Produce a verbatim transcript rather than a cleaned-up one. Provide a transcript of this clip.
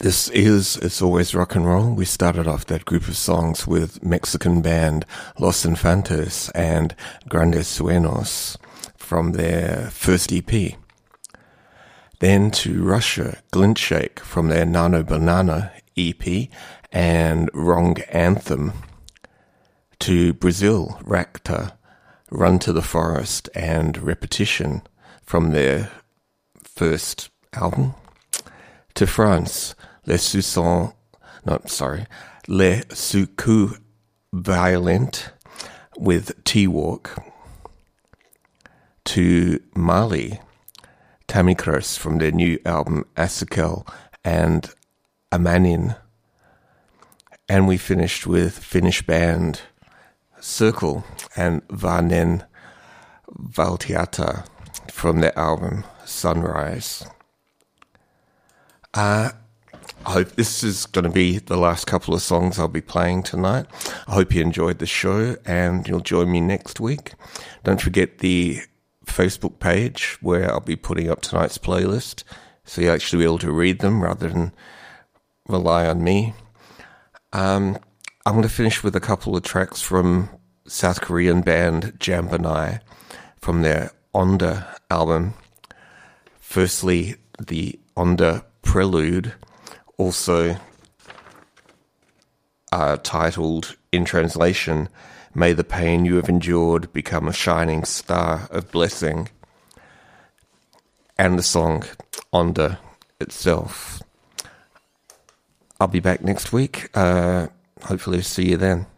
This is It's Always Rock and Roll. We started off that group of songs with Mexican band Los Infantes and Grandes Sueños from their first E P. Then to Russia, Glintshake from their Nano Banana E P and Wrong Anthem. To Brazil, Racta, Run to the Forest and Repetition from their first album. To France, Les Sussons, not sorry, Les Sucous Violent with T-Walk. To Mali, Tamikros from their new album Asikel and Amanin. And we finished with Finnish band Circle and Vanen Valtiata from their album Sunrise. Uh, I hope this is going to be the last couple of songs I'll be playing tonight. I hope you enjoyed the show and you'll join me next week. Don't forget the Facebook page where I'll be putting up tonight's playlist so you'll actually be able to read them rather than rely on me. Um, I'm going to finish with a couple of tracks from South Korean band Jambanai from their Onda album. Firstly, the Onda Prelude, also uh, titled, in translation, May the pain you have endured become a shining star of blessing, and the song Onda itself. I'll be back next week. Uh, hopefully see you then.